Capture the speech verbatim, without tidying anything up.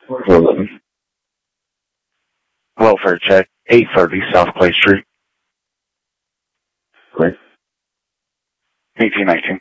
four eleven. Welfare check, eight thirty South Clay Street. Great. eighteen nineteen.